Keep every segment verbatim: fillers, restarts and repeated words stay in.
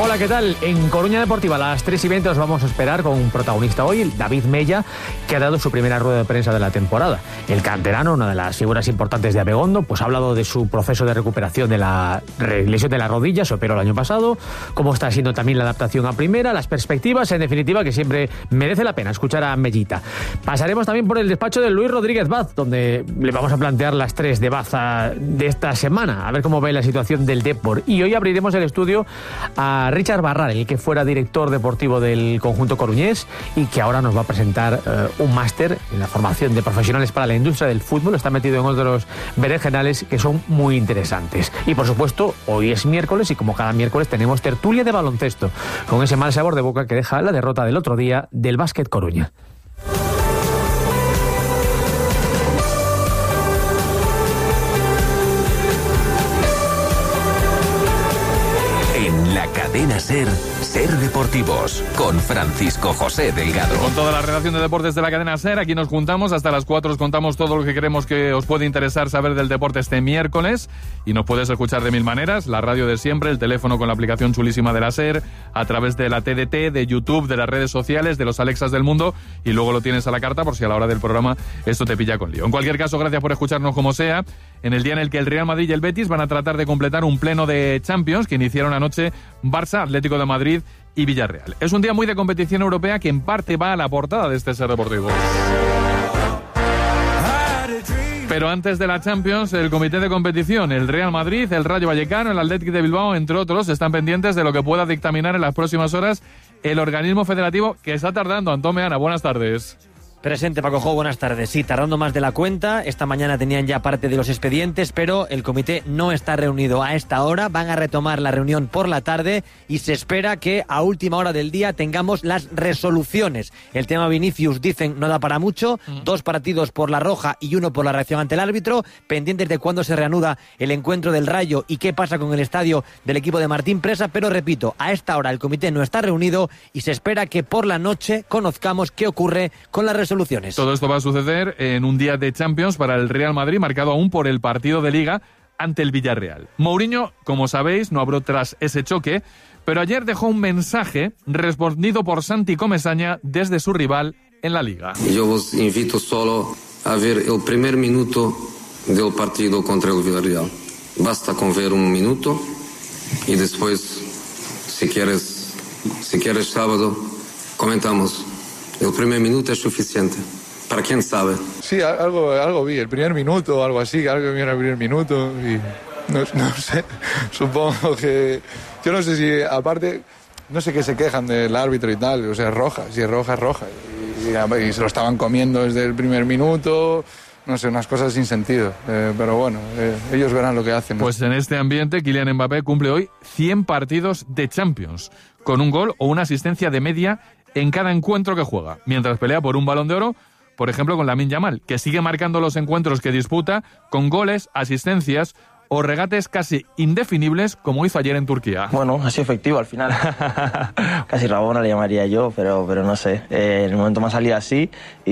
Hola, ¿qué tal? En Coruña Deportiva a las tres y veinte nos vamos a esperar con un protagonista hoy, David Mella, que ha dado su primera rueda de prensa de la temporada. El canterano, una de las figuras importantes de Abegondo, pues ha hablado de su proceso de recuperación de la lesión de la rodilla, se operó el año pasado, cómo está siendo también la adaptación a primera, las perspectivas, en definitiva, que siempre merece la pena escuchar a Mellita. Pasaremos también por el despacho de Luis Rodríguez Baz, donde le vamos a plantear las tres de Baza de esta semana, a ver cómo ve la situación del Depor. Y hoy abriremos el estudio a Richard Barral, el que fuera director deportivo del conjunto coruñés y que ahora nos va a presentar eh, un máster en la formación de profesionales para la industria del fútbol. Está metido en otros berenjenales que son muy interesantes. Y por supuesto, hoy es miércoles y como cada miércoles tenemos tertulia de baloncesto, con ese mal sabor de boca que deja la derrota del otro día del Básquet Coruña. Cadena SER, SER Deportivos, con Francisco José Delgado. Con toda la redacción de deportes de la cadena SER, aquí nos juntamos, hasta las cuatro os contamos todo lo que creemos que os puede interesar saber del deporte este miércoles, y nos puedes escuchar de mil maneras, la radio de siempre, el teléfono con la aplicación chulísima de la SER, a través de la T D T, de YouTube, de las redes sociales, de los Alexas del mundo, y luego lo tienes a la carta por si a la hora del programa esto te pilla con lío. En cualquier caso, gracias por escucharnos como sea, en el día en el que el Real Madrid y el Betis van a tratar de completar un pleno de Champions que iniciaron anoche Barça, Atlético de Madrid y Villarreal. Es un día muy de competición europea que en parte va a la portada de este SER Deportivo. Pero antes de la Champions, el comité de competición, el Real Madrid, el Rayo Vallecano, el Athletic de Bilbao, entre otros, están pendientes de lo que pueda dictaminar en las próximas horas el organismo federativo que está tardando. Antón Meana, buenas tardes. Presente, Paco Jo, buenas tardes. Sí, tardando más de la cuenta. Esta mañana tenían ya parte de los expedientes, pero el comité no está reunido a esta hora. Van a retomar la reunión por la tarde y se espera que a última hora del día tengamos las resoluciones. El tema Vinicius, dicen, no da para mucho. Mm. Dos partidos por la roja y uno por la reacción ante el árbitro. Pendientes de cuándo se reanuda el encuentro del Rayo y qué pasa con el estadio del equipo de Martín Presa. Pero repito, a esta hora el comité no está reunido y se espera que por la noche conozcamos qué ocurre con la resolución. Soluciones. Todo esto va a suceder en un día de Champions para el Real Madrid, marcado aún por el partido de Liga ante el Villarreal. Mourinho, como sabéis, no habló tras ese choque, pero ayer dejó un mensaje respondido por Santi Comesaña desde su rival en la Liga. Yo os invito solo a ver el primer minuto del partido contra el Villarreal. Basta con ver un minuto y después, si quieres, si quieres sábado, comentamos. El primer minuto es suficiente. ¿Para quién sabe? Sí, algo, algo vi, el primer minuto, algo así, algo vi en el primer minuto y no, no sé, supongo que... Yo no sé si, aparte, no sé qué se quejan del árbitro y tal, o sea, es roja, si es roja, es roja. Y, y, y se lo estaban comiendo desde el primer minuto, no sé, unas cosas sin sentido. Eh, pero bueno, eh, ellos verán lo que hacen, ¿no? Pues en este ambiente, Kylian Mbappé cumple hoy cien partidos de Champions, con un gol o una asistencia de media en cada encuentro que juega, mientras pelea por un Balón de Oro, por ejemplo con Lamine Yamal, que sigue marcando los encuentros que disputa con goles, asistencias o regates casi indefinibles, como hizo ayer en Turquía. Bueno, ha sido efectivo al final. Casi Rabona le llamaría yo, pero, pero no sé. Eh, en el momento me ha salido así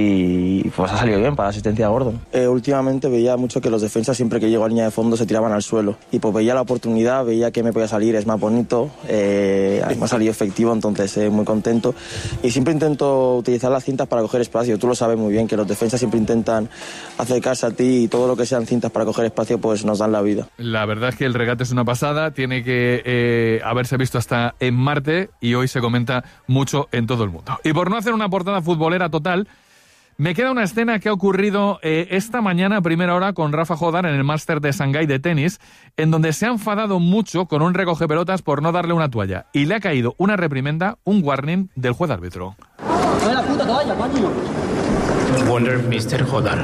y pues ha salido bien para la asistencia de Gordon. Eh, últimamente veía mucho que los defensas siempre que llego a línea de fondo se tiraban al suelo. Y pues veía la oportunidad, veía que me podía salir, es más bonito. Eh, me ha salido efectivo, entonces eh, muy contento. Y siempre intento utilizar las cintas para coger espacio. Tú lo sabes muy bien, que los defensas siempre intentan acercarse a ti y todo lo que sean cintas para coger espacio pues nos dan la vida. La verdad es que el regate es una pasada, tiene que eh, haberse visto hasta en Marte y hoy se comenta mucho en todo el mundo. Y por no hacer una portada futbolera total, me queda una escena que ha ocurrido eh, esta mañana a primera hora con Rafa Jodar en el Máster de Shanghái de tenis, en donde se ha enfadado mucho con un recogepelotas por no darle una toalla y le ha caído una reprimenda, un warning del juez árbitro. ¡Dame la puta toalla, coño! Wonder, mister Jodar.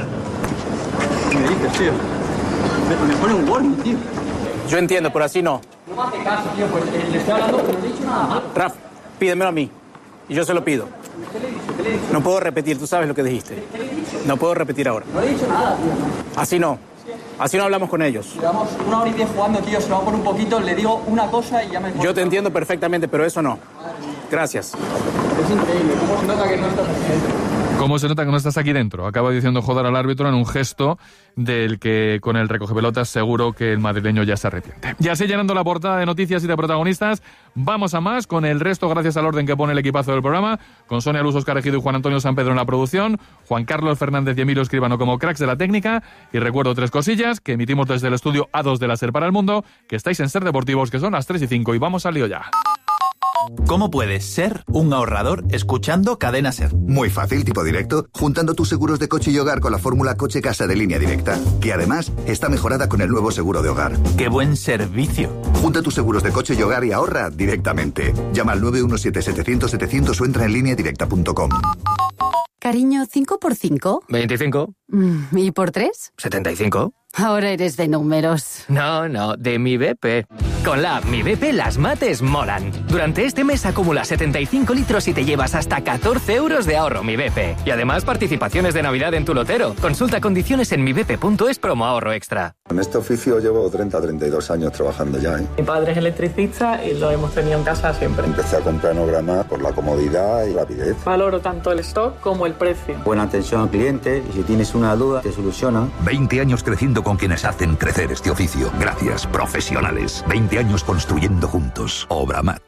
¿Qué me dices, tío? Me, me pone un warning, tío. Yo entiendo, pero así no. No me hace caso, tío, pues eh, le estoy hablando, pero no le he dicho nada mal. Raf, pídemelo a mí. Y yo se lo pido. ¿Qué le he dicho? ¿Qué le he dicho? No puedo repetir, tú sabes lo que dijiste. ¿Qué le he dicho? No puedo repetir ahora. No le he dicho nada, tío. ¿No? Así no. Así no hablamos con ellos. Llevamos una hora y diez jugando, tío, se lo hago por un poquito, le digo una cosa y ya me... Yo te entiendo perfectamente, pero eso no. Gracias. Es increíble, cómo se nota que no estás haciendo. ¿Cómo se nota que no estás aquí dentro? Acaba diciendo Jodar al árbitro en un gesto del que con el recogepelotas seguro que el madrileño ya se arrepiente. Y así llenando la portada de noticias y de protagonistas, vamos a más con el resto gracias al orden que pone el equipazo del programa, con Sonia Luz, Óscar Ejido y Juan Antonio San Pedro en la producción, Juan Carlos Fernández y Emilio Escribano como cracks de la técnica, y recuerdo tres cosillas que emitimos desde el estudio A dos de la SER para el mundo, que estáis en SER Deportivos, que son las tres y cinco, y vamos al lío ya. ¿Cómo puedes ser un ahorrador escuchando Cadena SER? Muy fácil, tipo directo, juntando tus seguros de coche y hogar con la fórmula coche-casa de Línea Directa, que además está mejorada con el nuevo seguro de hogar. ¡Qué buen servicio! Junta tus seguros de coche y hogar y ahorra directamente. Llama al nueve uno siete setecientos setecientos o entra en línea directa punto com. Cariño, ¿cinco por cinco? veinticinco. ¿Y por tres? setenta y cinco. Ahora eres de números. No, no, de mi B P. Con la app Mi B P las mates molan. Durante este mes acumula setenta y cinco litros y te llevas hasta catorce euros de ahorro Mi B P. Y además participaciones de Navidad en tu lotero. Consulta condiciones en mi b p punto es promo ahorro extra. En este oficio llevo treinta, treinta y dos años trabajando ya, ¿eh? Mi padre es electricista y lo hemos tenido en casa siempre. Empecé a comprar Nograma por la comodidad y rapidez. Valoro tanto el stock como el precio. Buena atención al cliente y si tienes una duda te solucionan. veinte años creciendo con quienes hacen crecer este oficio. Gracias, profesionales. veinte años construyendo juntos. Obramat.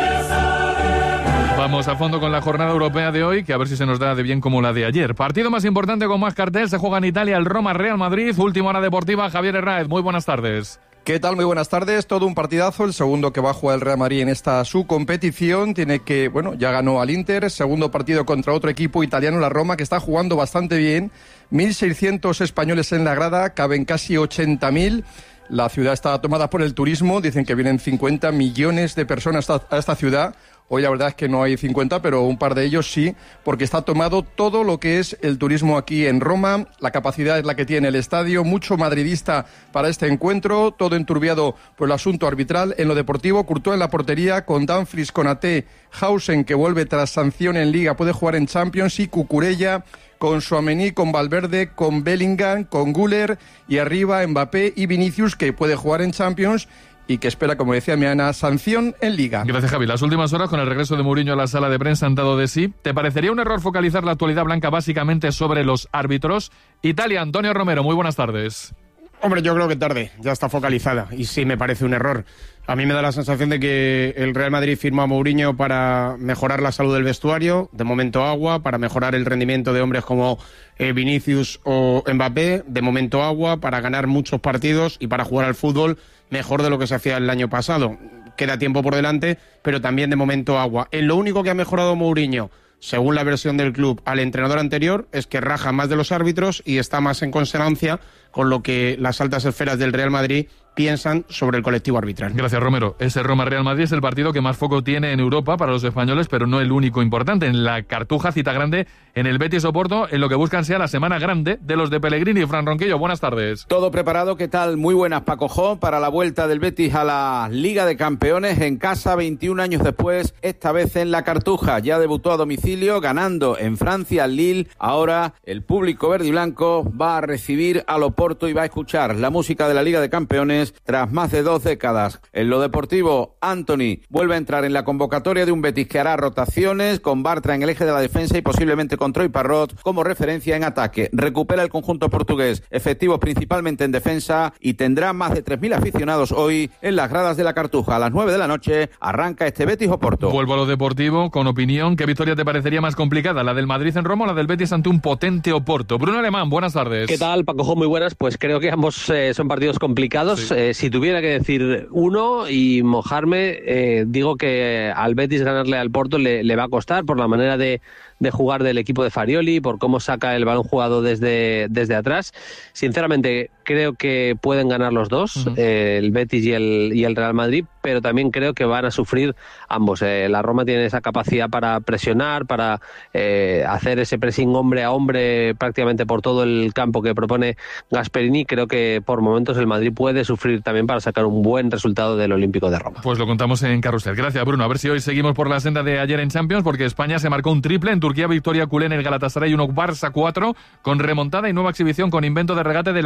Vamos a fondo con la jornada europea de hoy, que a ver si se nos da de bien como la de ayer. Partido más importante con más cartel, se juega en Italia el Roma-Real Madrid. Última hora deportiva, Javier Herráez. Muy buenas tardes. ¿Qué tal? Muy buenas tardes. Todo un partidazo. El segundo que va a jugar el Real Madrid en esta su competición. Tiene que, bueno, ya ganó al Inter. Segundo partido contra otro equipo italiano, la Roma, que está jugando bastante bien. mil seiscientos españoles en la grada, caben casi ochenta mil. La ciudad está tomada por el turismo. Dicen que vienen cincuenta millones de personas a esta ciudad. Hoy la verdad es que no hay cincuenta, pero un par de ellos sí, porque está tomado todo lo que es el turismo aquí en Roma. La capacidad es la que tiene el estadio, mucho madridista para este encuentro, todo enturbiado por el asunto arbitral. En lo deportivo, Courtois en la portería, con Dumfries, con Ate, Hausen, que vuelve tras sanción en Liga, puede jugar en Champions, y Cucurella, con Tchouaméni, con Valverde, con Bellingham, con Güler, y arriba Mbappé y Vinicius, que puede jugar en Champions y que espera, como decía Miana, sanción en Liga. Gracias, Javi. Las últimas horas, con el regreso de Mourinho a la sala de prensa, han dado de sí. ¿Te parecería un error focalizar la actualidad blanca básicamente sobre los árbitros? Italia, Antonio Romero, muy buenas tardes. Hombre, yo creo que tarde, ya está focalizada y sí me parece un error. A mí me da la sensación de que el Real Madrid firmó a Mourinho para mejorar la salud del vestuario, de momento agua, para mejorar el rendimiento de hombres como eh, Vinicius o Mbappé, de momento agua, para ganar muchos partidos y para jugar al fútbol mejor de lo que se hacía el año pasado. Queda tiempo por delante, pero también de momento agua. En lo único que ha mejorado Mourinho, según la versión del club, al entrenador anterior, es que raja más de los árbitros y está más en consonancia con lo que las altas esferas del Real Madrid piensan sobre el colectivo arbitral. Gracias, Romero. Ese Roma-Real Madrid es el partido que más foco tiene en Europa para los españoles, pero no el único importante. En la Cartuja, cita grande en el Betis Oporto, en lo que buscan sea la semana grande de los de Pellegrini. Fran Ronquillo, buenas tardes. Todo preparado, ¿qué tal? Muy buenas, Paco Jo, para la vuelta del Betis a la Liga de Campeones en casa, veintiún años después, esta vez en la Cartuja. Ya debutó a domicilio, ganando en Francia al Lille. Ahora el público verde y blanco va a recibir al Oporto y va a escuchar la música de la Liga de Campeones tras más de dos décadas. En lo deportivo, Anthony vuelve a entrar en la convocatoria de un Betis que hará rotaciones, con Bartra en el eje de la defensa y posiblemente con Troy Parrot como referencia en ataque. Recupera el conjunto portugués, efectivos principalmente en defensa, y tendrá más de tres mil aficionados hoy en las gradas de la Cartuja. A las nueve de la noche arranca este Betis Oporto. Vuelvo a lo deportivo con opinión. ¿Qué victoria te parecería más complicada? ¿La del Madrid en Roma o la del Betis ante un potente Oporto? Bruno Alemán, buenas tardes. ¿Qué tal, Paco? Muy buenas. Pues creo que ambos eh, son partidos complicados. Sí. Eh, si tuviera que decir uno y mojarme, eh, digo que al Betis ganarle al Porto le, le va a costar por la manera de, de jugar del equipo de Farioli, por cómo saca el balón jugado desde, desde atrás. Sinceramente, creo que pueden ganar los dos, uh-huh. eh, el Betis y el, y el Real Madrid, pero también creo que van a sufrir ambos. Eh, la Roma tiene esa capacidad para presionar, para eh, hacer ese pressing hombre a hombre prácticamente por todo el campo que propone Gasperini. Creo que por momentos el Madrid puede sufrir también para sacar un buen resultado del Olímpico de Roma. Pues lo contamos en Carrusel. Gracias, Bruno. A ver si hoy seguimos por la senda de ayer en Champions, porque España se marcó un triple. En Turquía, victoria culé en el Galatasaray uno Barça cuatro, con remontada y nueva exhibición con invento de regate de Lamine incluido.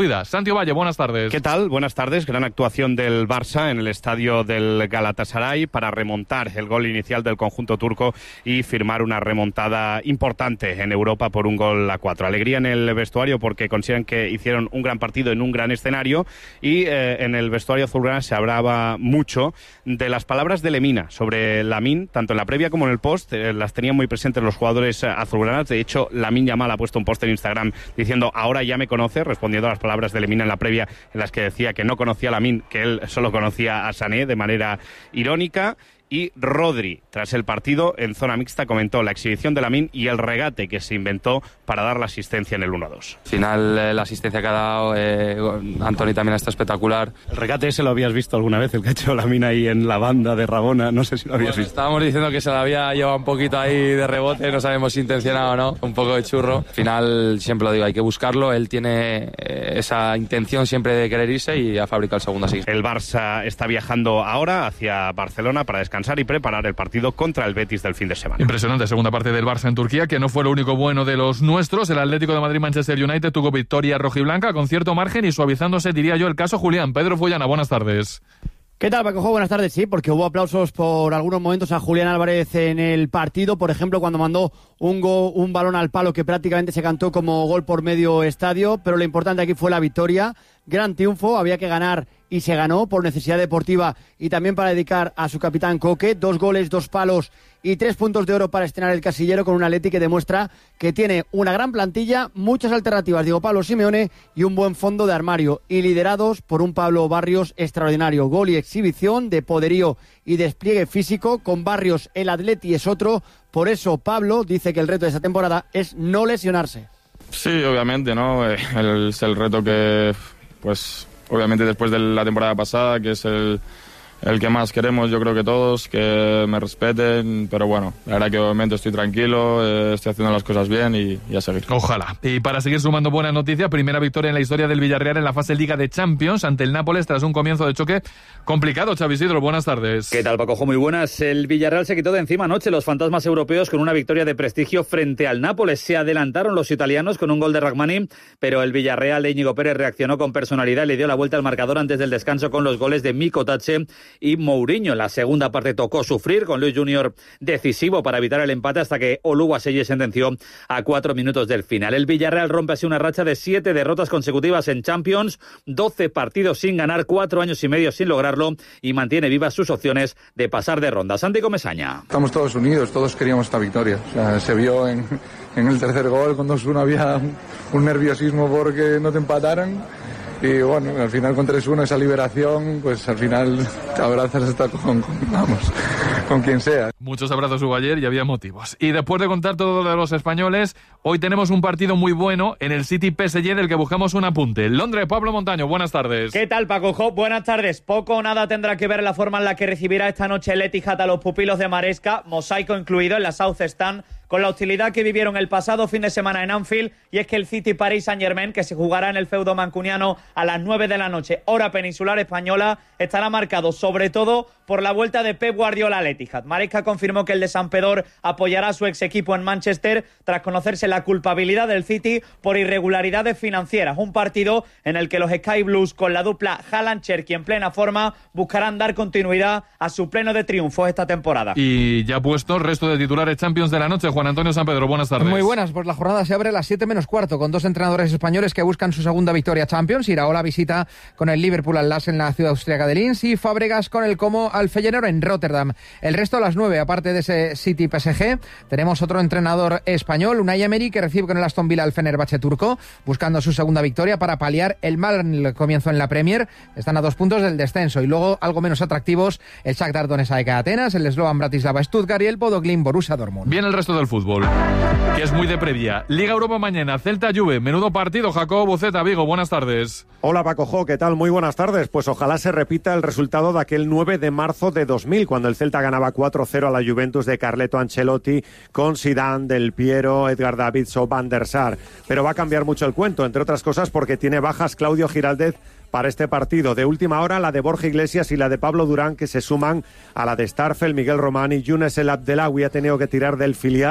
incluida. Santi Valle, buenas tardes. ¿Qué tal? Buenas tardes. Gran actuación del Barça en el estadio del Galatasaray para remontar el gol inicial del conjunto turco y firmar una remontada importante en Europa por un gol a cuatro. Alegría en el vestuario porque consideran que hicieron un gran partido en un gran escenario y eh, en el vestuario azulgrana se hablaba mucho de las palabras de Lemina sobre Lamine, tanto en la previa como en el post, eh, las tenían muy presentes los jugadores eh, azulgranas. De hecho, Lamine Yamal ha puesto un post en Instagram diciendo ahora ya me conoce, respondiendo a las palabras de Lemina en la previa en las que decía que no conocía a Lamine, que él solo conocía a Sané de manera irónica. Y Rodri, tras el partido, en zona mixta, comentó la exhibición de Lamine y el regate que se inventó para dar la asistencia en el uno dos. Al final, eh, la asistencia que ha dado, eh, Antoni también está espectacular. ¿El regate ese lo habías visto alguna vez, el que ha hecho Lamine ahí en la banda de Rabona? No sé si lo habías bueno, visto. Estábamos diciendo que se lo había llevado un poquito ahí de rebote, no sabemos si intencionado o no, un poco de churro. Al final, siempre lo digo, hay que buscarlo, él tiene eh, esa intención siempre de querer irse y ha fabricado el segundo así. El Barça está viajando ahora hacia Barcelona para descansar y preparar el partido contra el Betis del fin de semana. Impresionante segunda parte del Barça en Turquía, que no fue lo único bueno de los nuestros. El Atlético de Madrid-Manchester United tuvo victoria rojiblanca con cierto margen y suavizándose, diría yo, el caso Julián. Pedro Fullana, buenas tardes. ¿Qué tal, Paco? Buenas tardes. Sí, porque hubo aplausos por algunos momentos a Julián Álvarez en el partido. Por ejemplo, cuando mandó un, go, un balón al palo que prácticamente se cantó como gol por medio estadio. Pero lo importante aquí fue la victoria. Gran triunfo, había que ganar y se ganó por necesidad deportiva y también para dedicar a su capitán Coque. Dos goles, dos palos y tres puntos de oro para estrenar el casillero con un Atleti que demuestra que tiene una gran plantilla, muchas alternativas, digo Pablo Simeone, y un buen fondo de armario. Y liderados por un Pablo Barrios extraordinario. Gol y exhibición de poderío y despliegue físico. Con Barrios el Atleti es otro. Por eso Pablo dice que el reto de esta temporada es no lesionarse. Sí, obviamente, ¿no? El, es el reto que, pues, obviamente después de la temporada pasada, que es el, el que más queremos, yo creo que todos, que me respeten, pero bueno, la verdad que obviamente estoy tranquilo, eh, estoy haciendo las cosas bien y, y a seguir. Ojalá. Y para seguir sumando buenas noticias, primera victoria en la historia del Villarreal en la fase Liga de Champions ante el Nápoles tras un comienzo de choque complicado. Xavi Isidro, buenas tardes. ¿Qué tal, Paco? Muy buenas. El Villarreal se quitó de encima anoche los fantasmas europeos con una victoria de prestigio frente al Nápoles. Se adelantaron los italianos con un gol de Rachmani, pero el Villarreal de Íñigo Pérez reaccionó con personalidad y le dio la vuelta al marcador antes del descanso con los goles de Miko Tache y Mourinho. En la segunda parte tocó sufrir con Luis Junior decisivo para evitar el empate hasta que Oluwaseye sentenció a cuatro minutos del final. El Villarreal rompe así una racha de siete derrotas consecutivas en Champions, doce partidos sin ganar, cuatro años y medio sin lograrlo y mantiene vivas sus opciones de pasar de ronda. Santi Comesaña. Estamos todos unidos, todos queríamos esta victoria. O sea, se vio en, en el tercer gol, con dos uno había un, un nerviosismo porque no te empataran. Y bueno, al final con tres uno esa liberación, pues al final te abrazas hasta con, con, vamos, con quien sea. Muchos abrazos hubo ayer y había motivos. Y después de contar todo lo de los españoles, hoy tenemos un partido muy bueno en el City P S G del que buscamos un apunte. Londres, Pablo Montaño, buenas tardes. ¿Qué tal, Paco Jo? Buenas tardes. Poco o nada tendrá que ver la forma en la que recibirá esta noche el Etihad a los pupilos de Maresca, mosaico incluido en la South Stand, con la hostilidad que vivieron el pasado fin de semana en Anfield, y es que el City Paris Saint-Germain, que se jugará en el feudo mancuniano a las nueve de la noche, hora peninsular española, estará marcado sobre todo por la vuelta de Pep Guardiola al Etihad. Maresca confirmó que el de Sampedor apoyará a su ex equipo en Manchester tras conocerse la culpabilidad del City por irregularidades financieras. Un partido en el que los Sky Blues, con la dupla Haaland-Cherki en plena forma, buscarán dar continuidad a su pleno de triunfos esta temporada. Y ya puesto, resto de titulares Champions de la noche. Juan Antonio Sampedro, buenas tardes. Muy buenas, pues la jornada se abre a las siete menos cuarto con dos entrenadores españoles que buscan su segunda victoria Champions. Iraola visita con el Liverpool al Lask en la ciudad austríaca de Linz y Fábregas con el Como al Feyenoord en Rotterdam. El resto a las nueve, aparte de ese City P S G, tenemos otro entrenador español, Unai Emery, que recibe con el Aston Villa al Fenerbahce turco, buscando su segunda victoria para paliar el mal comienzo en la Premier. Están a dos puntos del descenso. Y luego, algo menos atractivos, el Shakhtar Donetsk A E K Atenas, el Slovan Bratislava Stuttgart y el Bodo Glimt Borussia Dortmund. Bien el resto del fútbol, que es muy de previa. Liga Europa mañana, Celta Juve, menudo partido. Jacobo Buceta, Vigo, buenas tardes. Hola Paco Jo, ¿qué tal? Muy buenas tardes. Pues ojalá se repita el resultado de aquel nueve de marzo de dos mil, cuando el Celta ganaba cuatro cero a la Juventus de Carleto Ancelotti con Zidane, Del Piero, Edgar Davids o Van der Sar. Pero va a cambiar mucho el cuento, entre otras cosas porque tiene bajas Claudio Giraldez para este partido. De última hora, la de Borja Iglesias y la de Pablo Durán, que se suman a la de Starfel, Miguel Román y Younes El Abdelawi ha tenido que tirar del filial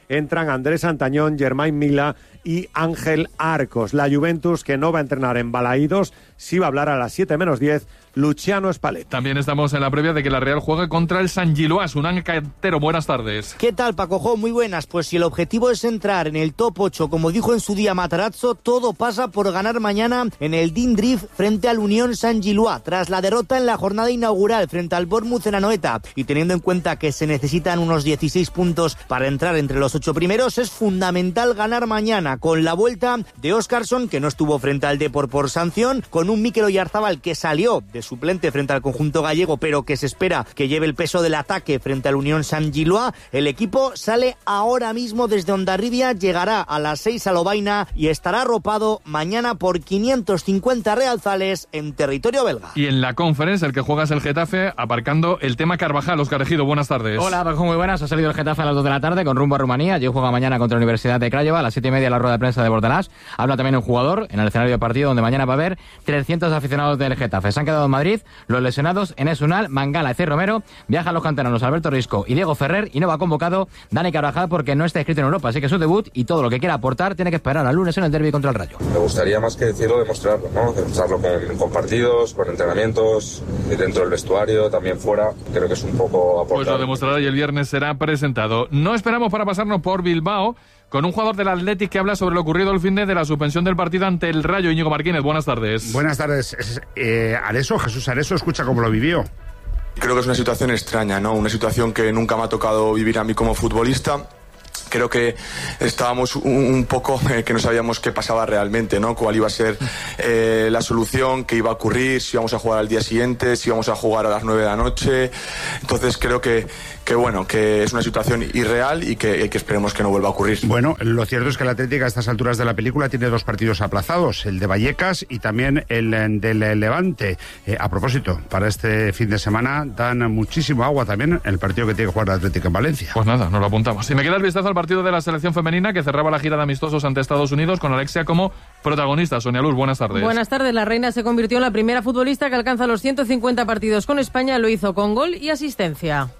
entran Andrés Antañón, Germain Mila y Ángel Arcos. La Juventus, que no va a entrenar en Balaídos, sí va a hablar a las siete menos diez Luciano Spalletti. También estamos en la previa de que la Real juegue contra el San Giloás. Unán Cantero, buenas tardes. ¿Qué tal, Paco? Muy buenas. Pues si el objetivo es entrar en el top ocho, como dijo en su día Matarazzo, todo pasa por ganar mañana en el Dindrift frente al Unión San Giloás. Tras la derrota en la jornada inaugural frente al Bournemouth en Anoeta, y teniendo en cuenta que se necesitan unos dieciséis puntos para entrar entre los ocho primeros, es fundamental ganar mañana, con la vuelta de Óscarson, que no estuvo frente al Depor por sanción, con un Mikel Oyarzábal que salió de suplente frente al conjunto gallego, pero que se espera que lleve el peso del ataque frente al Unión San Giloás. El equipo sale ahora mismo desde Hondarribia, llegará a las seis a Lovaina y estará arropado mañana por quinientos cincuenta realzales en territorio belga. Y en la Conference, el que juega es el Getafe, aparcando el tema Carvajal. Óscar Ejido, buenas tardes. Hola, Paco, muy buenas. Ha salido el Getafe a las dos de la tarde con rumbo a Rumanía. Yo juega mañana contra la Universidad de Craiova, a las siete y media la rueda de prensa de Bordalás. Habla también un jugador en el escenario de partido donde mañana va a haber trescientos aficionados del Getafe. Se han quedado en Madrid los lesionados Enes Unal, Mangala y C. Romero. Viajan los canteranos Alberto Risco y Diego Ferrer, y no va convocado Dani Carvajal porque no está inscrito en Europa, así que su debut y todo lo que quiera aportar tiene que esperar al lunes en el derbi contra el Rayo. Me gustaría más que decirlo, demostrarlo, ¿no? Demostrarlo con, con partidos, con entrenamientos, dentro del vestuario, también fuera. Creo que es un poco aportar. Pues lo demostrará y el viernes será presentado. No esperamos para pasarnos por Bilbao con un jugador del Athletic que habla sobre lo ocurrido el fin de, de la suspensión del partido ante el Rayo. Íñigo Martínez, buenas tardes. Buenas tardes. Eh, Areso, Jesús Areso, escucha cómo lo vivió. Creo que es una situación extraña, ¿no? Una situación que nunca me ha tocado vivir a mí como futbolista. Creo que estábamos un, un poco eh, que no sabíamos qué pasaba realmente, ¿no? Cuál iba a ser eh, la solución, qué iba a ocurrir, si íbamos a jugar al día siguiente, si íbamos a jugar a las nueve de la noche. Entonces creo que, que bueno, que es una situación irreal y que, y que esperemos que no vuelva a ocurrir. Bueno, lo cierto es que el Atlético a estas alturas de la película tiene dos partidos aplazados, el de Vallecas y también el del Levante. Eh, a propósito, para este fin de semana dan muchísimo agua también el partido que tiene que jugar el Atlético en Valencia. Pues nada, nos lo apuntamos. Si me queda el vistazo al partido de la selección femenina que cerraba la gira de amistosos ante Estados Unidos con Alexia como protagonista. Sonia Luz, buenas tardes. Buenas tardes. La reina se convirtió en la primera futbolista que alcanza los ciento cincuenta partidos con España. Lo hizo con gol y asistencia.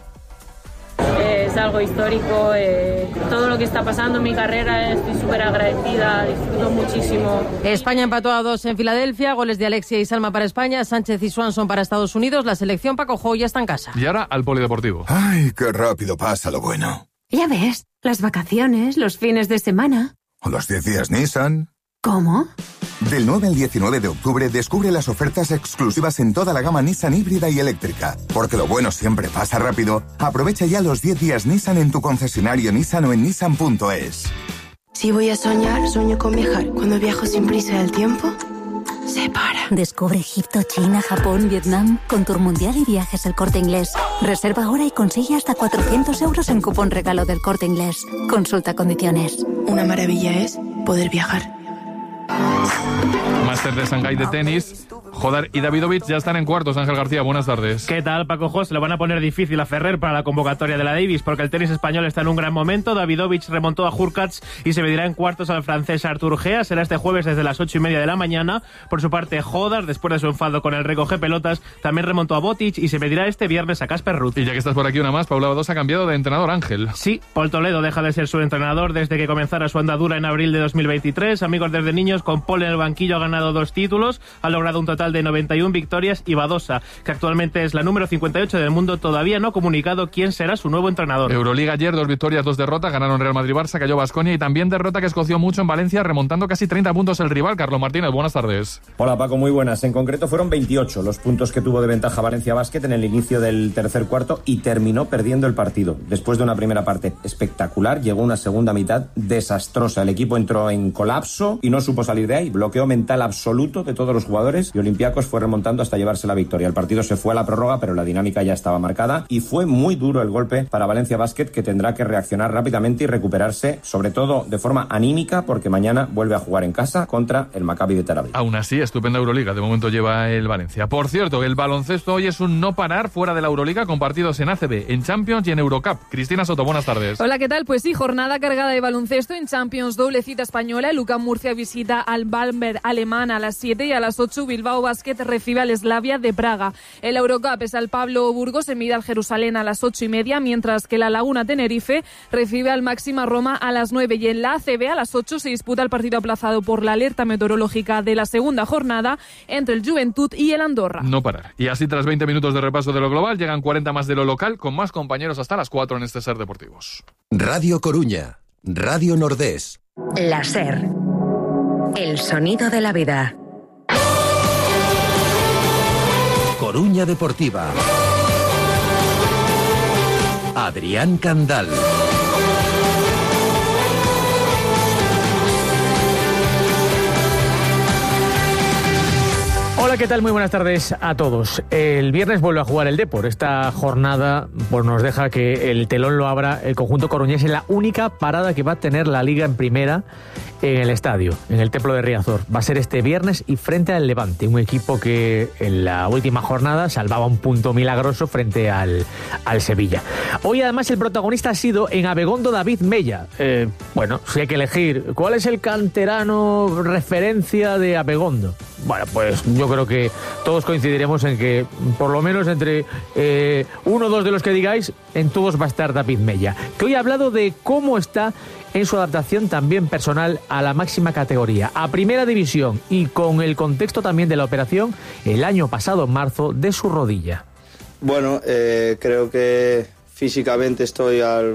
Es algo histórico, eh, todo lo que está pasando en mi carrera, estoy súper agradecida, disfruto muchísimo. España empató a dos en Filadelfia, goles de Alexia y Salma para España, Sánchez y Swanson para Estados Unidos. La selección Paco Jo ya está en casa. Y ahora al polideportivo. Ay, qué rápido pasa lo bueno. Ya ves, las vacaciones, los fines de semana. O los diez días Nissan. ¿Cómo? Del nueve al diecinueve de octubre descubre las ofertas exclusivas en toda la gama Nissan híbrida y eléctrica. Porque lo bueno siempre pasa rápido. Aprovecha ya los diez días Nissan en tu concesionario Nissan o en nissan punto es. Si voy a soñar, sueño con viajar. Cuando viajo sin prisa del tiempo, se para. Descubre Egipto, China, Japón, Vietnam con Tour Mundial y Viajes El Corte Inglés. Reserva ahora y consigue hasta cuatrocientos euros en cupón regalo del Corte Inglés. Consulta condiciones. Una maravilla es poder viajar. Máster de Shanghái de tenis. Jodar y Davidovich ya están en cuartos. Ángel García, buenas tardes. ¿Qué tal, Paco Jos? Le van a poner difícil a Ferrer para la convocatoria de la Davis, porque el tenis español está en un gran momento. Davidovich remontó a Hurkacz y se medirá en cuartos al francés Artur Gea. Será este jueves desde las ocho y media de la mañana. Por su parte, Jodar, después de su enfado con el recoge pelotas, también remontó a Botic y se medirá este viernes a Casper Ruud. Y ya que estás por aquí una más, Paula Badosa ha cambiado de entrenador, Ángel. Sí, Paul Toledo deja de ser su entrenador desde que comenzara su andadura en abril de dos mil veintitrés. Amigos desde niños, con Paul en el banquillo ha ganado dos títulos, ha logrado un total de noventa y una victorias, y Badosa, que actualmente es la número cincuenta y ocho del mundo, todavía no ha comunicado quién será su nuevo entrenador. Euroliga ayer, dos victorias, dos derrotas, ganaron Real Madrid-Barça, cayó Baskonia y también derrota que escoció mucho en Valencia, remontando casi treinta puntos el rival. Carlos Martínez, buenas tardes. Hola Paco, muy buenas. En concreto fueron veintiocho los puntos que tuvo de ventaja Valencia Basket en el inicio del tercer cuarto y terminó perdiendo el partido. Después de una primera parte espectacular, llegó una segunda mitad desastrosa. El equipo entró en colapso y no supo salir de ahí. Bloqueo mental absoluto de todos los jugadores y Olympiacos fue remontando hasta llevarse la victoria. El partido se fue a la prórroga, pero la dinámica ya estaba marcada y fue muy duro el golpe para Valencia Basket, que tendrá que reaccionar rápidamente y recuperarse, sobre todo de forma anímica, porque mañana vuelve a jugar en casa contra el Maccabi de Tel Aviv. Aún así, estupenda Euroliga, de momento lleva el Valencia. Por cierto, el baloncesto hoy es un no parar fuera de la Euroliga, con partidos en A C B, en Champions y en Eurocup. Cristina Soto, buenas tardes. Hola, ¿qué tal? Pues sí, jornada cargada de baloncesto en Champions, doble cita española. El U C A M Murcia visita al Bamberg alemán a las siete y a las ocho Bilbao Basket recibe al Slavia de Praga. El Eurocup es al Pablo Burgos, se mide al Jerusalén a las ocho y media, mientras que la Laguna Tenerife recibe al Máxima Roma a las nueve. Y en la A C B a las ocho se disputa el partido aplazado por la alerta meteorológica de la segunda jornada entre el Juventud y el Andorra. No parar. Y así, tras veinte minutos de repaso de lo global, llegan cuarenta más de lo local, con más compañeros hasta las cuatro en este Ser Deportivos. Radio Coruña, Radio Nordés. La Ser. El sonido de la vida. Coruña Deportiva. Adrián Candal. Hola, ¿qué tal? Muy buenas tardes a todos. El viernes vuelve a jugar el Depor. Esta jornada pues, nos deja que el telón lo abra el conjunto coruñés en la única parada que va a tener la Liga en primera en el estadio, en el Templo de Riazor. Va a ser este viernes y frente al Levante, un equipo que en la última jornada salvaba un punto milagroso frente al, al Sevilla. Hoy además el protagonista ha sido en Abegondo David Mella. Eh, bueno, si hay que elegir, ¿cuál es el canterano referencia de Abegondo? Bueno, pues yo creo que todos coincidiremos en que, por lo menos entre eh, uno o dos de los que digáis, en todos va a estar David Mella, que hoy ha hablado de cómo está en su adaptación también personal a la máxima categoría, a Primera División, y con el contexto también de la operación el año pasado, en marzo, de su rodilla. Bueno, eh, creo que físicamente estoy al,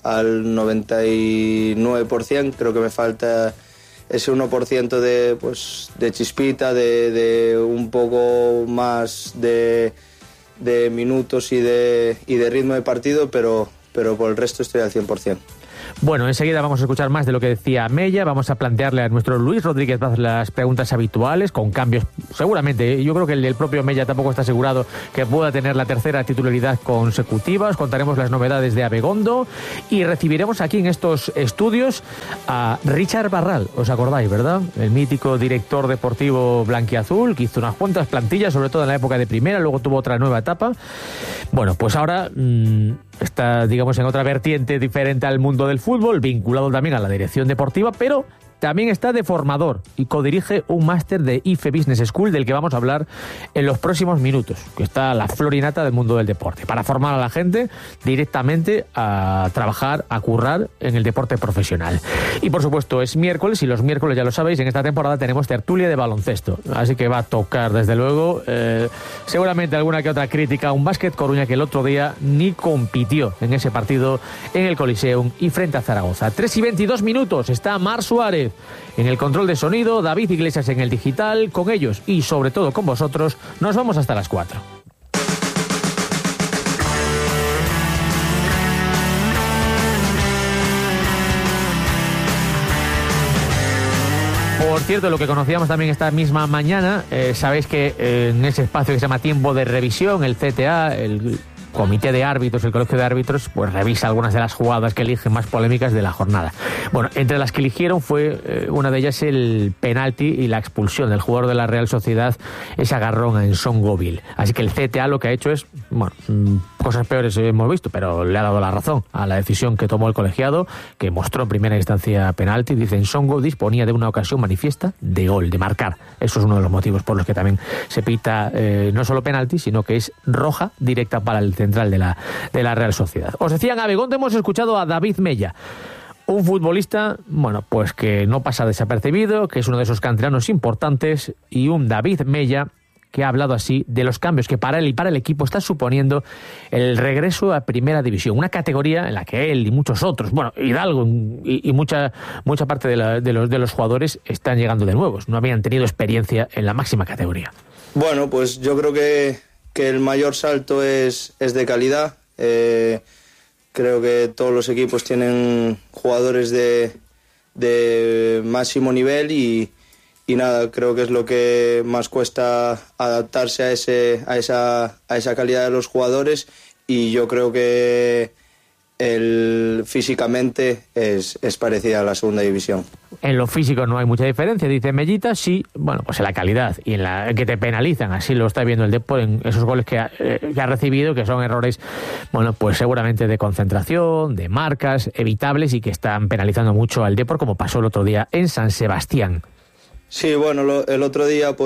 al noventa y nueve por ciento, creo que me falta ese uno por ciento de, pues, de chispita, de, de un poco más de, de minutos y de, y de ritmo de partido, pero, pero por el resto estoy al cien por ciento. Bueno, enseguida vamos a escuchar más de lo que decía Mella. Vamos a plantearle a nuestro Luis Rodríguez Vaz las preguntas habituales, con cambios seguramente. Yo creo que el, el propio Mella tampoco está asegurado que pueda tener la tercera titularidad consecutiva. Os contaremos las novedades de Abegondo y recibiremos aquí en estos estudios a Richard Barral. ¿Os acordáis, verdad? El mítico director deportivo blanquiazul, que hizo unas cuantas plantillas, sobre todo en la época de primera, luego tuvo otra nueva etapa. Bueno, pues ahora mmm, está, digamos, en otra vertiente diferente al mundo del fútbol, vinculado también a la dirección deportiva, pero también está de formador y codirige un máster de I F E Business School, del que vamos a hablar en los próximos minutos, que está la florinata del mundo del deporte, para formar a la gente directamente a trabajar, a currar en el deporte profesional. Y por supuesto es miércoles, y los miércoles, ya lo sabéis, en esta temporada tenemos tertulia de baloncesto, así que va a tocar desde luego eh, seguramente alguna que otra crítica a un Básquet Coruña que el otro día ni compitió en ese partido en el Coliseum y frente a Zaragoza. tres y veintidós minutos, está Mar Suárez en el control de sonido, David Iglesias en el digital. Con ellos y sobre todo con vosotros nos vamos hasta las cuatro. Por cierto, lo que conocíamos también esta misma mañana, eh, sabéis que eh, en ese espacio que se llama Tiempo de Revisión, el C T A, el Comité de Árbitros, el Colegio de Árbitros, pues revisa algunas de las jugadas que eligen más polémicas de la jornada. Bueno, entre las que eligieron fue eh, una de ellas el penalti y la expulsión del jugador de la Real Sociedad, ese agarrón a Ensongoville. Así que el C T A lo que ha hecho es, bueno, cosas peores hemos visto, pero le ha dado la razón a la decisión que tomó el colegiado, que mostró en primera instancia penalti. Dice, Ensongo disponía de una ocasión manifiesta de gol, de marcar. Eso es uno de los motivos por los que también se pita eh, no solo penalti, sino que es roja directa para el central de la, de la Real Sociedad. Os decía, en Abegondo hemos escuchado a David Mella, un futbolista, bueno, pues que no pasa desapercibido, que es uno de esos canteranos importantes, y un David Mella que ha hablado así de los cambios que para él y para el equipo está suponiendo el regreso a Primera División, una categoría en la que él y muchos otros, bueno, Hidalgo y, y mucha mucha parte de, la, de, los, de los jugadores están llegando de nuevos, no habían tenido experiencia en la máxima categoría. Bueno, pues yo creo que, que el mayor salto es, es de calidad. Eh, creo que todos los equipos tienen jugadores de, de máximo nivel y Y nada, creo que es lo que más cuesta adaptarse a ese a esa a esa calidad de los jugadores, y yo creo que el físicamente es, es parecida a la segunda división. En lo físico no hay mucha diferencia, dice Mellita, sí, bueno, pues en la calidad y en la en que te penalizan, así lo está viendo el Depor en esos goles que ha, eh, que ha recibido, que son errores, bueno, pues seguramente de concentración, de marcas, evitables, y que están penalizando mucho al Depor, como pasó el otro día en San Sebastián. Sí, bueno, lo, el otro día pues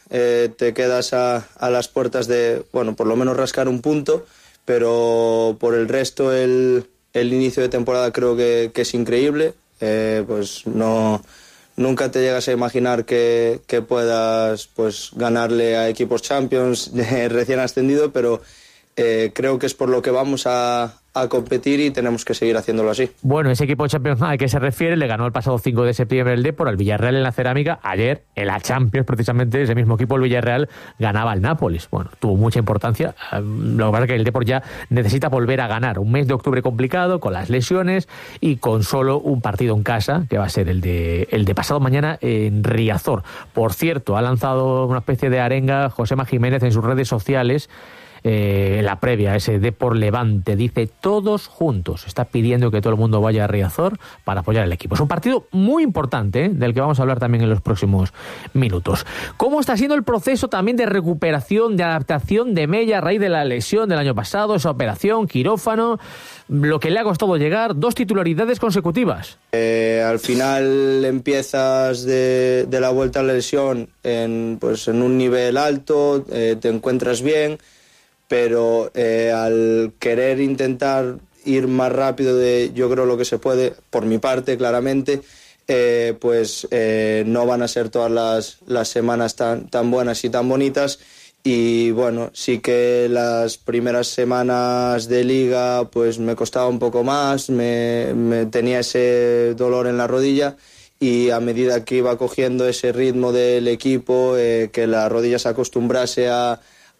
eh, te quedas a, a las puertas de, bueno, por lo menos rascar un punto, pero por el resto el, el inicio de temporada creo que, que es increíble. Eh, pues no, nunca te llegas a imaginar que, que puedas pues ganarle a equipos Champions recién ascendido, pero eh, creo que es por lo que vamos a, a competir y tenemos que seguir haciéndolo así. Bueno, ese equipo Champions al que se refiere le ganó el pasado cinco de septiembre el Depor al Villarreal en la Cerámica. Ayer, en la Champions, precisamente, ese mismo equipo, el Villarreal, ganaba al Nápoles. Bueno, tuvo mucha importancia. Lo que pasa es que el Depor ya necesita volver a ganar. Un mes de octubre complicado, con las lesiones y con solo un partido en casa, que va a ser el de, el de pasado mañana en Riazor. Por cierto, ha lanzado una especie de arenga Josema Jiménez en sus redes sociales. Eh, la previa, ese Depor Levante, dice todos juntos, está pidiendo que todo el mundo vaya a Riazor para apoyar al equipo. Es un partido muy importante, ¿eh? Del que vamos a hablar también en los próximos minutos. ¿Cómo está siendo el proceso también de recuperación, de adaptación de Mella a raíz de la lesión del año pasado, esa operación, quirófano, lo que le ha costado llegar, dos titularidades consecutivas? Eh, al final empiezas de, de la vuelta a la lesión en, pues, en un nivel alto, eh, te encuentras bien, pero eh, al querer intentar ir más rápido de, yo creo, lo que se puede, por mi parte, claramente, eh, pues eh, no van a ser todas las, las semanas tan, tan buenas y tan bonitas. Y bueno, sí que las primeras semanas de liga pues me costaba un poco más, me, me tenía ese dolor en la rodilla, y a medida que iba cogiendo ese ritmo del equipo, eh, que la rodilla se acostumbrase a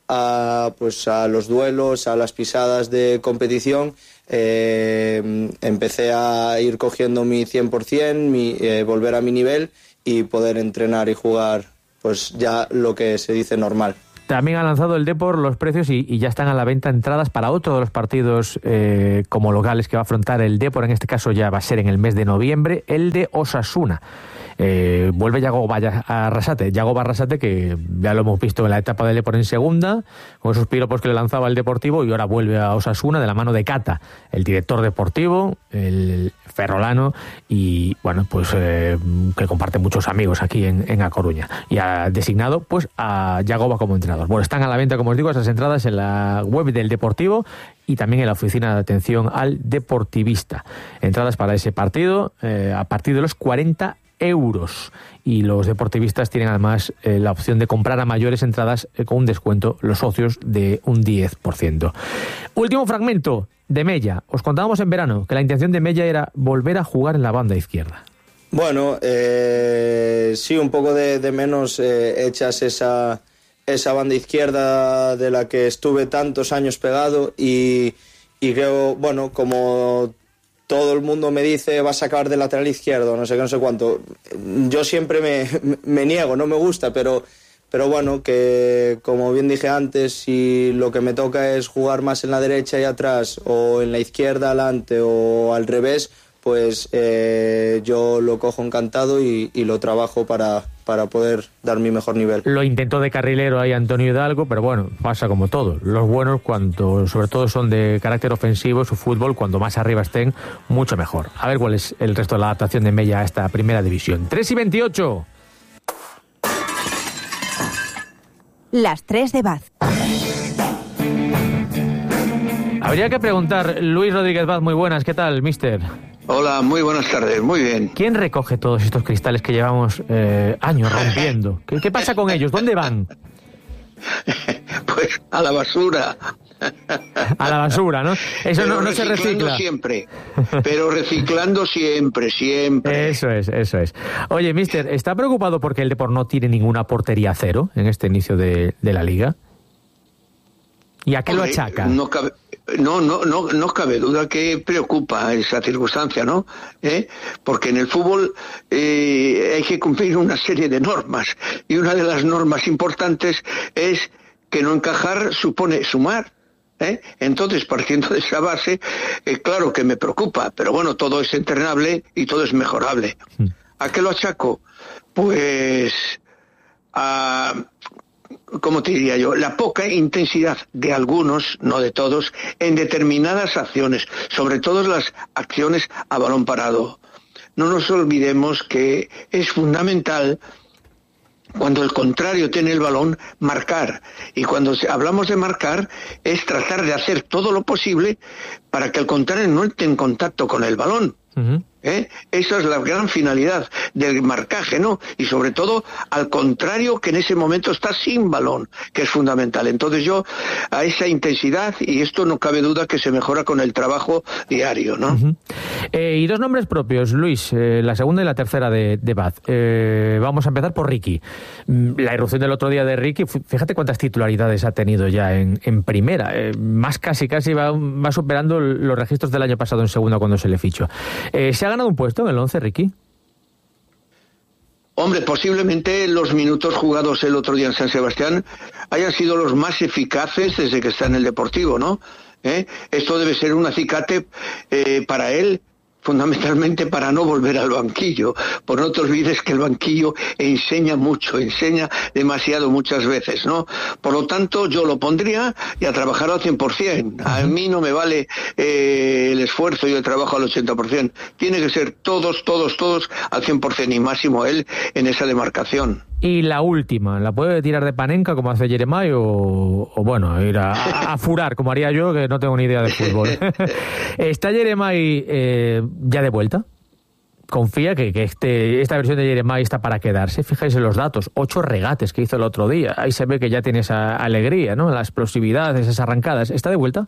a pues a los duelos, a las pisadas de competición, eh, empecé a ir cogiendo mi cien por ciento, mi, eh, volver a mi nivel y poder entrenar y jugar pues ya lo que se dice normal. También ha lanzado el Depor los precios y, y ya están a la venta entradas para otro de los partidos eh, como locales que va a afrontar el Depor. En este caso ya va a ser en el mes de noviembre, el de Osasuna. Eh, vuelve Yago Arrasate, Yago Arrasate, que ya lo hemos visto en la etapa del Depor en segunda, con esos piropos que le lanzaba el Deportivo, y ahora vuelve a Osasuna de la mano de Cata, el director deportivo, el ferrolano, y bueno, pues eh, que comparte muchos amigos aquí en, en A Coruña, y ha designado pues a Yagoba como entrenador. Bueno, están a la venta, como os digo, esas entradas en la web del Deportivo y también en la oficina de atención al deportivista. Entradas para ese partido eh, a partir de los cuarenta euros, y los deportivistas tienen además eh, la opción de comprar a mayores entradas eh, con un descuento, los socios, de un diez por ciento. Último fragmento de Mella. Os contábamos en verano que la intención de Mella era volver a jugar en la banda izquierda. Bueno, eh, sí, un poco de, de menos eh, echas esa, esa banda izquierda de la que estuve tantos años pegado, y, y creo, bueno, como todo el mundo me dice vas a acabar de lateral izquierdo, no sé qué, no sé cuánto. Yo siempre me, me niego, no me gusta, pero, pero bueno, que como bien dije antes, si lo que me toca es jugar más en la derecha y atrás, o en la izquierda adelante, o al revés, pues eh, yo lo cojo encantado y, y lo trabajo para, para poder dar mi mejor nivel. Lo intentó de carrilero ahí Antonio Hidalgo, pero bueno, pasa como todo. Los buenos, cuanto sobre todo son de carácter ofensivo, su fútbol, cuando más arriba estén, mucho mejor. A ver cuál es el resto de la adaptación de Mella a esta primera división. tres y veintiocho. Las tres de Baz. Habría que preguntar, Luis Rodríguez Baz, muy buenas, ¿qué tal, mister? Hola, muy buenas tardes, muy bien. ¿Quién recoge todos estos cristales que llevamos eh, años rompiendo? ¿Qué, ¿Qué pasa con ellos? ¿Dónde van? Pues a la basura. A la basura, ¿no? Eso no, no se recicla. Siempre, pero reciclando siempre, siempre. Eso es, eso es. Oye, mister, ¿está preocupado porque el Depor no tiene ninguna portería cero en este inicio de, de la Liga? ¿Y a qué Hombre, lo achaca? No cabe... No, no, no, no cabe duda que preocupa esa circunstancia, ¿no? ¿Eh? Porque en el fútbol eh, hay que cumplir una serie de normas, y una de las normas importantes es que no encajar supone sumar. ¿Eh? Entonces, partiendo de esa base, eh, claro que me preocupa, pero bueno, todo es entrenable y todo es mejorable. Sí. ¿A qué lo achaco? Pues a... ¿Cómo te diría yo? La poca intensidad de algunos, no de todos, en determinadas acciones, sobre todo las acciones a balón parado. No nos olvidemos que es fundamental cuando el contrario tiene el balón, marcar. Y cuando hablamos de marcar, es tratar de hacer todo lo posible para que el contrario no esté en contacto con el balón. Uh-huh. ¿Eh? Esa es la gran finalidad del marcaje, ¿no? Y sobre todo al contrario, que en ese momento está sin balón, que es fundamental. Entonces yo, a esa intensidad, y esto no cabe duda que se mejora con el trabajo diario, ¿no? Uh-huh. Eh, y dos nombres propios, Luis, eh, la segunda y la tercera de, de Baz. Eh, vamos a empezar por Ricky. La irrupción del otro día de Ricky, fíjate cuántas titularidades ha tenido ya en, en primera. Eh, más casi, casi va, va superando los registros del año pasado en segunda cuando se le fichó. Eh, ¿Se ha ganado un puesto en el once, Ricky? Hombre, posiblemente los minutos jugados el otro día en San Sebastián hayan sido los más eficaces desde que está en el Deportivo, ¿no? ¿Eh? Esto debe ser un acicate eh, para él, fundamentalmente para no volver al banquillo. Por no te olvides que el banquillo enseña mucho, enseña demasiado muchas veces, ¿no? Por lo tanto, yo lo pondría y a trabajar al cien por ciento. A mí no me vale eh, el esfuerzo y el trabajo al ochenta por ciento. Tiene que ser todos, todos, todos al cien por ciento y máximo él en esa demarcación. Y la última, ¿la puede tirar de panenca como hace Jeremai o, o bueno, ir a, a, a furar como haría yo, que no tengo ni idea de fútbol? ¿Está Jeremai eh, ya de vuelta? ¿Confía que, que este, esta versión de Jeremai está para quedarse? Fijáis en los datos, ocho regates que hizo el otro día. Ahí se ve que ya tiene esa alegría, ¿no? La explosividad, esas arrancadas. ¿Está de vuelta?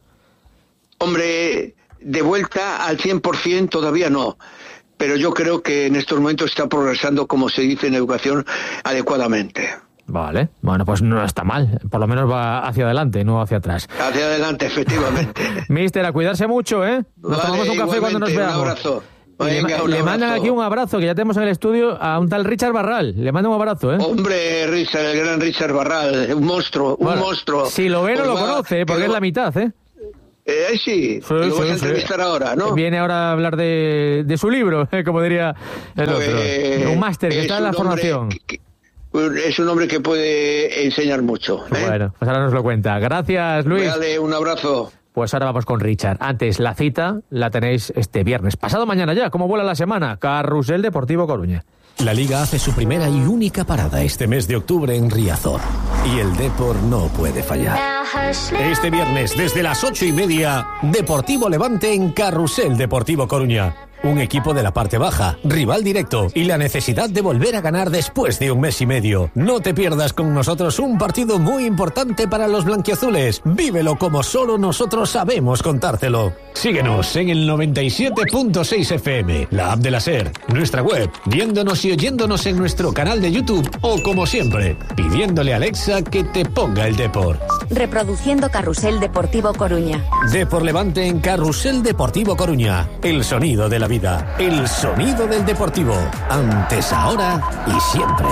Hombre, de vuelta al cien por ciento todavía no. Pero yo creo que en estos momentos está progresando, como se dice en educación, adecuadamente. Vale, bueno, pues no está mal. Por lo menos va hacia adelante, no hacia atrás. Hacia adelante, efectivamente. Mister, a cuidarse mucho, ¿eh? Nos vale, tomamos un café cuando nos veamos. Un abrazo. Venga, le, un abrazo. Le mandan aquí un abrazo, que ya tenemos en el estudio a un tal Richard Barral. Le mando un abrazo, ¿eh? Hombre, Richard, el gran Richard Barral, un monstruo, un bueno, monstruo. Si lo ve, no pues lo va, conoce, porque es la mitad, ¿eh? Eh, sí, sí, lo voy sí, a entrevistar sí. ahora, ¿no? Viene ahora a hablar de, de su libro, eh, como diría el otro. Eh, un máster que está en la formación. Que, que, es un hombre que puede enseñar mucho. ¿eh? Bueno, pues ahora nos lo cuenta. Gracias, Luis. Dale, un abrazo. Pues ahora vamos con Richard. Antes, la cita la tenéis este viernes. Pasado mañana ya, ¿cómo vuela la semana? Carrusel Deportivo Coruña. La Liga hace su primera y única parada este mes de octubre en Riazor. Y el Depor no puede fallar. Este viernes, desde las ocho y media, Deportivo Levante en Carrusel Deportivo Coruña. Un equipo de la parte baja, rival directo y la necesidad de volver a ganar después de un mes y medio. No te pierdas con nosotros un partido muy importante para los blanquiazules. Vívelo como solo nosotros sabemos contártelo. Síguenos en el noventa y siete punto seis F M, la app de la SER, nuestra web, viéndonos y oyéndonos en nuestro canal de YouTube o, como siempre, pidiéndole a Alexa que te ponga el Depor. Reproduciendo Carrusel Deportivo Coruña. Depor Levante en Carrusel Deportivo Coruña. El sonido de la vida, el sonido del deportivo. Antes, ahora y siempre.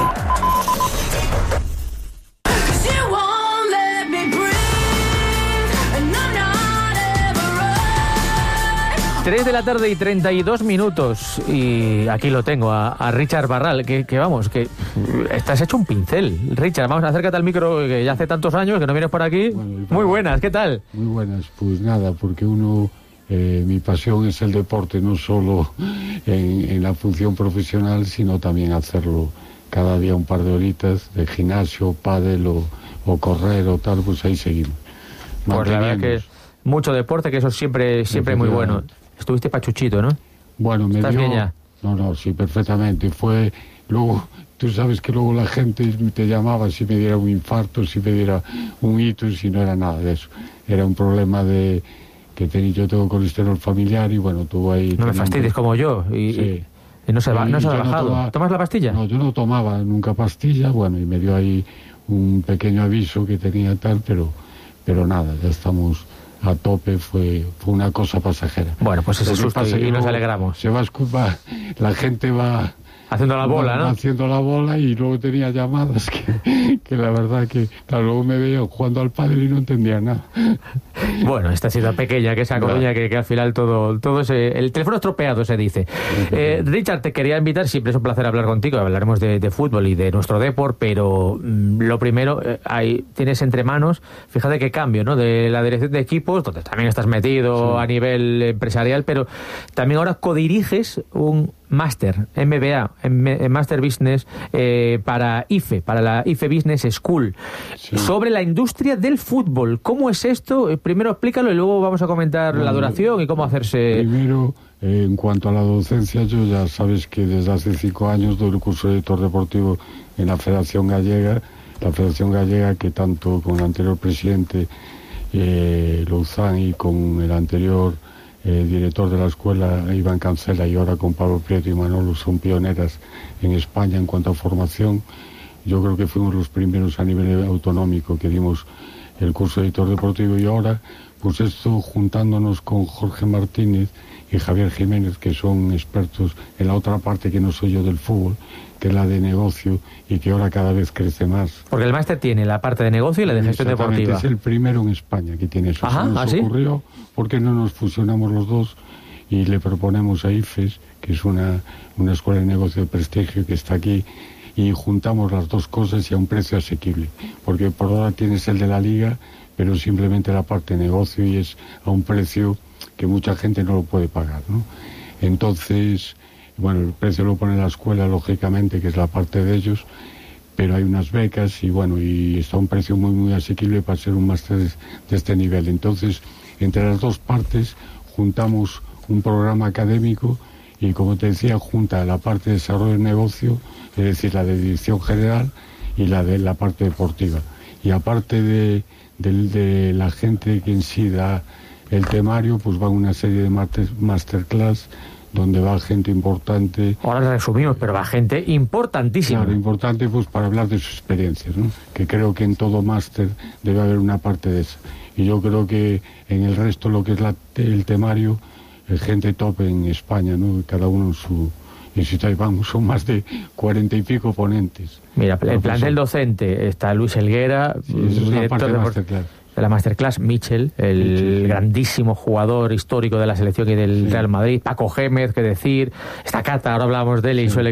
Tres de la tarde y treinta y dos minutos. Y aquí lo tengo, a, a Richard Barral, que, que vamos, que estás hecho un pincel. Richard, vamos, acércate al micro, que ya hace tantos años que no vienes por aquí. Bueno, muy buenas, ¿qué tal? Muy buenas, pues nada, porque uno... Eh, mi pasión es el deporte, no solo en, en la función profesional, sino también hacerlo cada día un par de horitas de gimnasio, pádel o, o correr o tal, pues ahí seguimos. Pues la verdad que mucho deporte, que eso siempre siempre muy bueno. Estuviste pachuchito, ¿no? Bueno, me ¿Estás dio... bien ya? No, no, sí, perfectamente. Fue luego... Tú sabes que luego la gente te llamaba si me diera un infarto, si me diera un ictus, y no era nada de eso. Era un problema de... que tenía, yo tengo colesterol familiar y bueno, tuvo ahí... No me fastidies como yo y, sí. y no se, va, no se ha bajado. No toma, ¿Tomas la pastilla? No, yo no tomaba nunca pastilla, bueno, y me dio ahí un pequeño aviso que tenía tal, pero, pero nada, ya estamos a tope, fue, fue una cosa pasajera. Bueno, pues ese susto y, y nos alegramos. Se va a escupar, la gente va... Haciendo la bola, ¿no? Haciendo la bola y luego tenía llamadas que, que la verdad que, claro, luego me veía jugando al pádel y no entendía nada. Bueno, esta ciudad pequeña, que esa Coruña, que, que al final todo, todo ese, el teléfono estropeado se dice. Eh, Richard, te quería invitar, siempre es un placer hablar contigo, hablaremos de, de fútbol y de nuestro deporte, pero mmm, lo primero, eh, hay, tienes entre manos, fíjate qué cambio, ¿no? De la dirección de equipos, donde también estás metido sí. a nivel empresarial, pero también ahora codiriges un máster, M B A, M- Master Business, eh, para I F E, para la I F E Business School, sí. sobre la industria del fútbol. ¿Cómo es esto? Eh, primero explícalo y luego vamos a comentar bueno, la duración y cómo hacerse... Primero, eh, en cuanto a la docencia, yo ya sabes que desde hace cinco años doy el curso de editor deportivo en la Federación Gallega, la Federación Gallega que tanto con el anterior presidente eh, Louzán y con el anterior eh, director de la escuela Iván Cancela y ahora con Pablo Prieto y Manolo son pioneras en España en cuanto a formación. Yo creo que fuimos los primeros a nivel autonómico que dimos el curso de editor deportivo y ahora pues esto juntándonos con Jorge Martínez y Javier Jiménez, que son expertos en la otra parte que no soy yo del fútbol, que es la de negocio y que ahora cada vez crece más. Porque el máster tiene la parte de negocio y la de gestión deportiva. Es el primero en España que tiene eso. Ajá, Se nos ¿ah, sí? ocurrió, ¿por qué no nos fusionamos los dos y le proponemos a I F E S, que es una, una escuela de negocio de prestigio que está aquí, y juntamos las dos cosas y a un precio asequible? Porque por ahora tienes el de la liga, pero simplemente la parte de negocio y es a un precio que mucha gente no lo puede pagar, ¿no? Entonces, bueno, el precio lo pone la escuela, lógicamente, que es la parte de ellos, pero hay unas becas y bueno, y está a un precio muy, muy asequible para ser un máster de, de este nivel. Entonces, entre las dos partes juntamos un programa académico y, como te decía, junta la parte de desarrollo del negocio, es decir, la de dirección general y la de la parte deportiva. Y aparte de, de, de la gente que en sí da el temario, pues va una serie de master, masterclass donde va gente importante. Ahora resumimos, pero va gente importantísima. Claro, importante pues para hablar de sus experiencias, ¿no? Que creo que en todo máster debe haber una parte de eso. Y yo creo que en el resto, lo que es la, el temario, es gente top en España, ¿no? Cada uno en su... Y si vamos, son más de cuarenta y pico ponentes. Mira, el plan del docente está Luis Helguera, sí, eso es la parte de masterclass. De la Masterclass, Michel, el Michel, grandísimo jugador histórico de la selección y del sí. Real Madrid, Paco Gémez, qué decir, está Cata, ahora hablábamos de él y sí. su